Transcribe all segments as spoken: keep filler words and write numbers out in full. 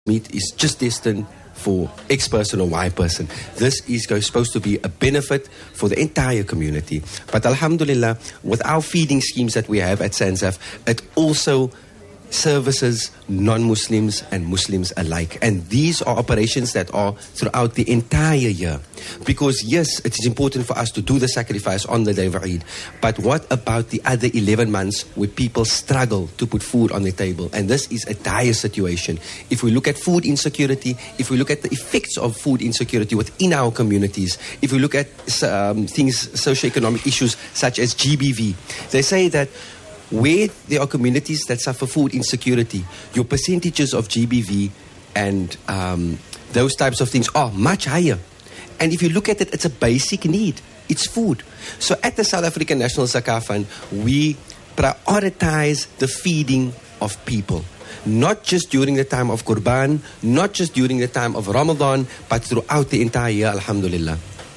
meat is just destined for X person or Y person. This is supposed to be a benefit for the entire community. But alhamdulillah, with our feeding schemes that we have at SANZAF, it also services non-Muslims and Muslims alike. And these are operations that are throughout the entire year. Because yes, it is important for us to do the sacrifice on the day of Eid. But what about the other eleven months where people struggle to put food on the table? And this is a dire situation. If we look at food insecurity, if we look at the effects of food insecurity within our communities, if we look at um, things, socioeconomic issues such as G B V, they say that where there are communities that suffer food insecurity, your percentages of G B V and um, those types of things are much higher. And if you look at it, it's a basic need. It's food. So at the South African National Zakah Fund, we prioritize the feeding of people. Not just during the time of Qurban, not just during the time of Ramadan, but throughout the entire year, alhamdulillah.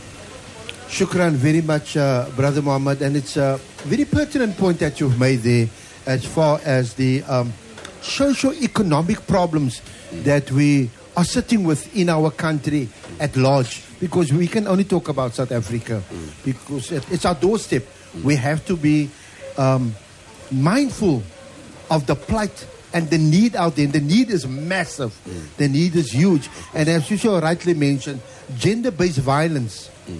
Shukran very much, uh, Brother Muhammad. And it's a very pertinent point that you've made there as far as the um, socio-economic problems mm. that we are sitting with in our country at large. Because we can only talk about South Africa. Mm. Because it, it's our doorstep. Mm. We have to be um, mindful of the plight and the need out there. And the need is massive. Mm. The need is huge. And as you so rightly mentioned, gender-based violence mm.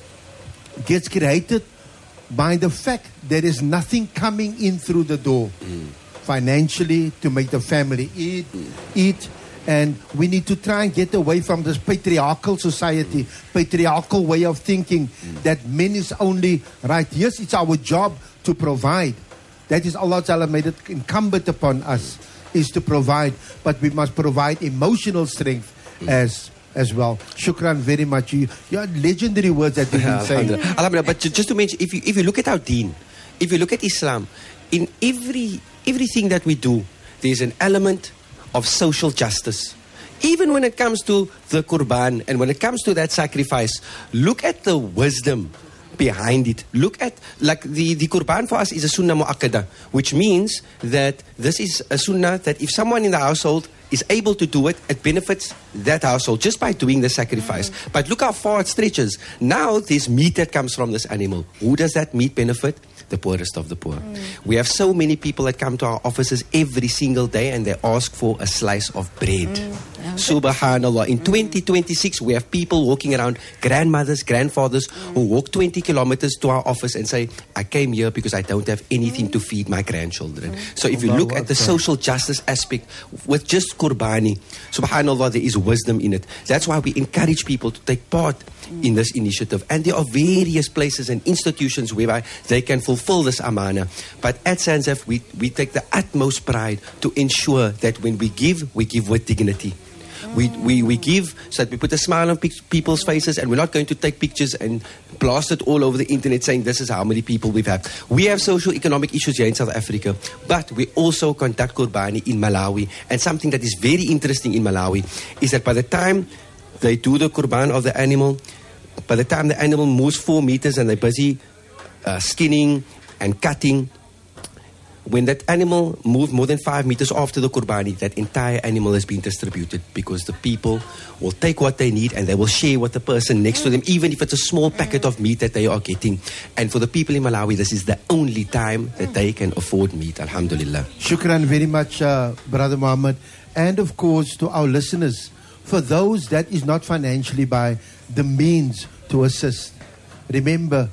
gets created by the fact there is nothing coming in through the door mm. financially to make the family eat, mm. eat. And we need to try and get away from this patriarchal society, mm. patriarchal way of thinking mm. that men is only right. Yes, it's our job to provide. That is Allah Ta'ala made it incumbent upon us, mm. is to provide. But we must provide emotional strength mm. as as well. Shukran very much. You, you are legendary words that you've been saying. Alhamdulillah. But just to mention, if you, if you look at our deen, if you look at Islam, in every everything that we do, there's an element of social justice. Even when it comes to the Qurban and when it comes to that sacrifice, look at the wisdom behind it. Look at, like the, the Qurban for us is a sunnah mu'akkada, which means that this is a sunnah that if someone in the household is able to do it, it benefits that household just by doing the sacrifice. Mm. But look how far it stretches. Now there's meat that comes from this animal. Who does that meat benefit? The poorest of the poor. Mm. We have so many people that come to our offices every single day and they ask for a slice of bread. Mm. Subhanallah. In mm. twenty twenty-six, we have people walking around, grandmothers, grandfathers, mm. who walk twenty kilometers to our office and say, I came here because I don't have anything mm. to feed my grandchildren. Mm. So if you look at the social justice aspect with just Qurbani, subhanallah, there is wisdom in it. That's why we encourage people to take part mm. in this initiative. And there are various places and institutions whereby they can fulfill this amana. But at SANZAF, we, we take the utmost pride to ensure that when we give, we give with dignity. We, we, we give so that we put a smile on pe- people's faces, and we're not going to take pictures and blast it all over the internet saying this is how many people we've had. We have social economic issues here in South Africa, but we also conduct Qurbani in Malawi. And something that is very interesting in Malawi is that by the time they do the Qurban of the animal, by the time the animal moves four meters and they're busy uh, skinning and cutting, when that animal moves more than five meters after the Qurbani, that entire animal has been distributed, because the people will take what they need and they will share with the person next to them, even if it's a small packet of meat that they are getting. And for the people in Malawi, this is the only time that they can afford meat, alhamdulillah. Shukran very much, uh, Brother Muhammad. And of course, to our listeners, for those that is not financially by the means to assist, remember,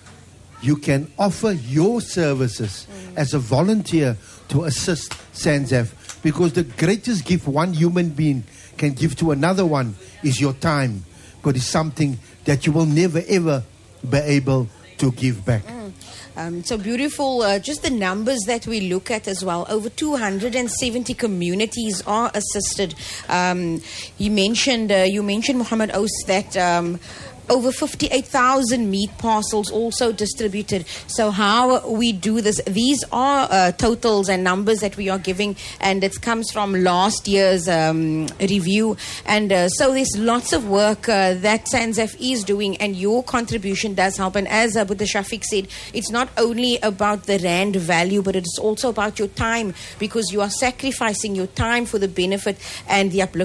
you can offer your services mm. as a volunteer to assist SANZAF, because the greatest gift one human being can give to another one is your time, because it's something that you will never ever be able to give back. Mm. Um, so beautiful, uh, just the numbers that we look at as well. Over two hundred seventy communities are assisted. Um, you mentioned, uh, you mentioned, Muhammad Ous, that um, over fifty-eight thousand meat parcels also distributed. So how we do this, these are uh, totals and numbers that we are giving, and it comes from last year's um, review. And uh, so there's lots of work uh, that SANZAF is doing, and your contribution does help. And as uh, Buddha Shafiq said, it's not only about the rand value, but it's also about your time, because you are sacrificing your time for the benefit and the upliftment